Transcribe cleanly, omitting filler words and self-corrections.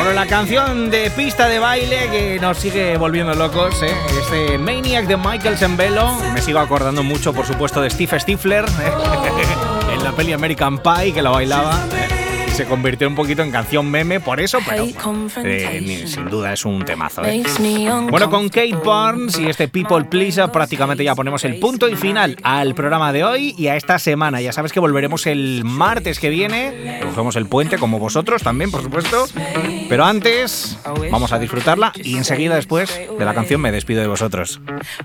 Bueno, la canción de pista de baile que nos sigue volviendo locos, este Maniac de Michael Sembello. Me sigo acordando mucho, por supuesto, de Steve Stifler en la peli American Pie, que la bailaba. Se convirtió un poquito en canción meme por eso, pero sin duda es un temazo. Bueno, con Kate Barnes y este People Pleaser prácticamente ya ponemos el punto y final al programa de hoy y a esta semana. Ya sabes que volveremos el martes que viene, cogemos el puente como vosotros también, por supuesto, pero antes vamos a disfrutarla y enseguida después de la canción me despido de vosotros.